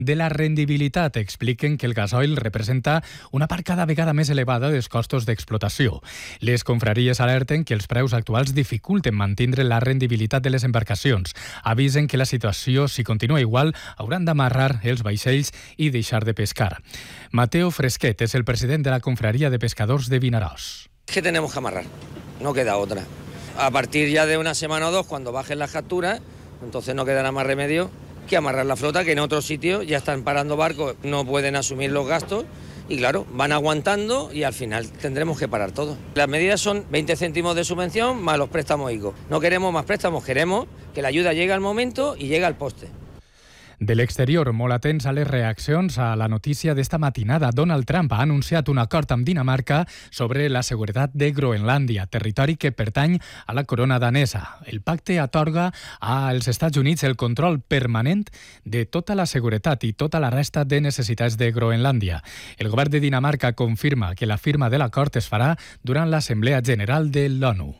de la rendibilitat. Expliquen que el gasoil representa una part cada vegada més elevada dels costos d'explotació. Les confraries alerten que els preus actuals dificulten mantindre la rendibilitat de les embarcacions. Avisen que la situació, si continua igual, hauran d'amarrar els vaixells i deixar de pescar. Mateo Fresquet és el president de la confraria de pescadors de Vinaròs. Es que tenemos que amarrar, no queda otra. A partir ya de una semana o dos, cuando bajen las capturas, entonces no quedará más remedio que amarrar la flota, que en otros sitios ya están parando barcos, no pueden asumir los gastos y claro, van aguantando y al final tendremos que parar todo. Las medidas son 20 céntimos de subvención más los préstamos ICO. No queremos más préstamos, queremos que la ayuda llegue al momento y llegue al poste. De l'exterior, molt atents a les reaccions a la notícia d'esta matinada. Donald Trump ha anunciat un acord amb Dinamarca sobre la seguretat de Groenlàndia, territori que pertany a la corona danesa. El pacte atorga als Estats Units el control permanent de tota la seguretat i tota la resta de necessitats de Groenlàndia. El govern de Dinamarca confirma que la firma de l'acord es farà durant l'Assemblea General de l'ONU.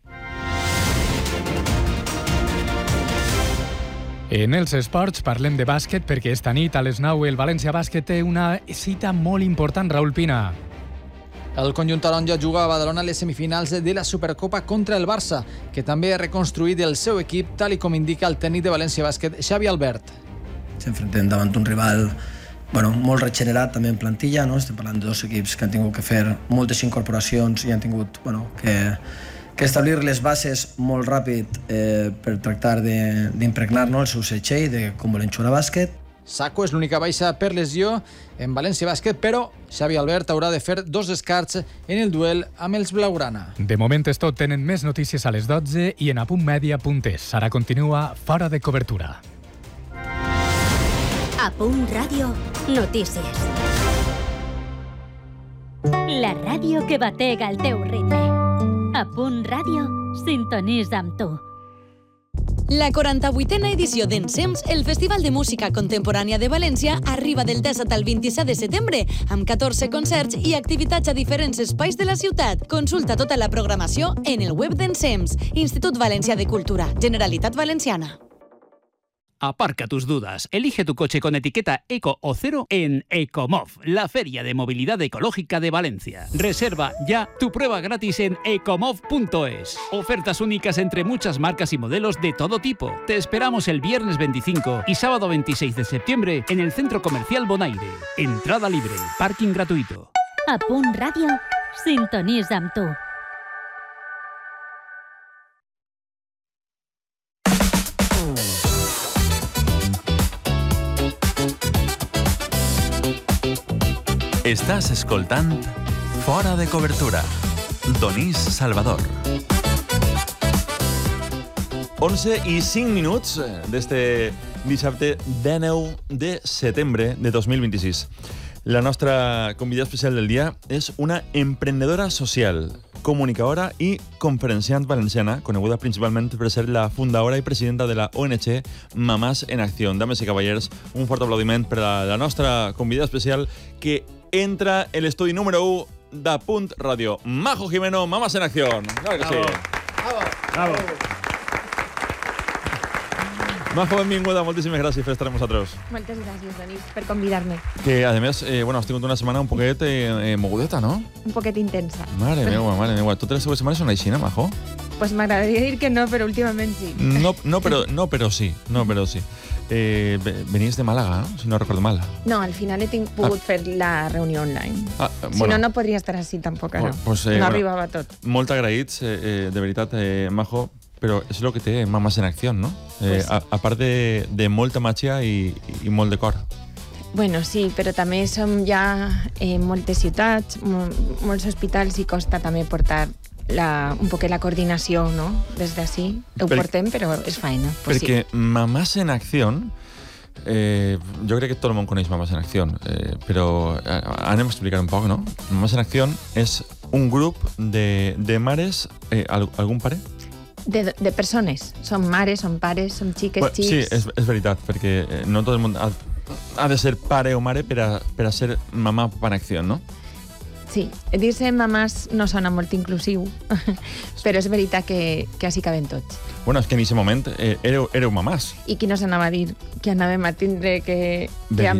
En els esports parlem de bàsquet perquè esta nit a les 9 el València Bàsquet té una cita molt important. Raúl Pina. El conjunt taronja juga a Badalona les semifinals de la Supercopa contra el Barça, que també ha reconstruït el seu equip, tal com indica el tècnic de València Bàsquet, Xavi Albert. S'enfrontem davant un rival molt regenerat també en plantilla, no? Estem parlant de dos equips que han tingut que fer moltes incorporacions i han tingut que establir les bases molt ràpid per tractar d'impregnar el seu setxell de com volen jugar a bàsquet. Sacco és l'única baixa per lesió en València Bàsquet, però Xavi Albert haurà de fer 2 descarts en el duel amb els blaugrana. De moment és tot. Tenen més notícies a les 12 i en apuntmedia.es. Ara continua Fora de Cobertura. A Punt Ràdio, notícies. La ràdio que batega el teu ritme. A Punt Ràdio, sintonitza amb tu. La 48a edició d'Ensems, el Festival de Música Contemporània de València, arriba del 17 al 27 de setembre, amb 14 concerts i activitats a diferents espais de la ciutat. Consulta tota la programació en el web d'Ensems, Institut Valencià de Cultura, Generalitat Valenciana. Aparca tus dudas. Elige tu coche con etiqueta Eco o Cero en Ecomov, la feria de movilidad ecológica de Valencia. Reserva ya tu prueba gratis en ecomov.es. Ofertas únicas entre muchas marcas y modelos de todo tipo. Te esperamos el viernes 25 y sábado 26 de septiembre en el Centro Comercial Bonaire. Entrada libre, parking gratuito. A Punt Ràdio, sintonitza amb tu. Estàs escoltant Fora de Cobertura. Donís Salvador. 11 i 5 minuts d'este dissabte 19 de setembre de 2026. La nostra convidada especial del dia és una emprendedora social, comunicadora i conferenciant valenciana, coneguda principalment per ser la fundadora i presidenta de la ONG Mamás en Acción. Dames i cavallers, un fort aplaudiment per a la nostra convidada especial que entra en l'estudi número 1 de Punt Ràdio. Majo Jimeno, Mamás en Acción. Claro que sí. Bravo. Majo, benvinguda, moltíssimes gràcies per estar amb nosaltres. Moltes gràcies, Donís, per convidar-me. Que, a més, has tingut una setmana un poquet mogudeta, no? Un poquet intensa. Mare meva. Totes les teves setmanes són així, no, Majo? Pues m'agradaria dir que no, però últimament sí. Però sí. Venies de Màlaga, no? Si no recordo mal. No, al final he pogut fer la reunió online. Si no podria estar així tampoc ara. No arribava tot. Molt agraïts, de veritat, Majo, però és el que té Mamás en Acción, no? A part de molta màgia i molt de cor. Bueno, sí, però també som ja moltes ciutats, molts hospitals i costa també portar un poquet la coordinació, no? Des d'ací ho portem, però és feina. Perquè Mamás en Acción, jo crec que tot el món coneix Mamás en Acción, però anem a explicar un poc, no? Mamás en Acción és un grup de mares, algun pare? De persones. Som mares, som pares, som xiques, xics... Sí, és veritat, perquè no tot el món ha de ser pare o mare per a ser mamà en acció, no? Sí, dir-se mamàs no sona molt inclusiu, però és veritat que així caben tots. Bueno, és que en aquest moment éreu mamàs. I qui no s'anava a dir que anàvem a tindre que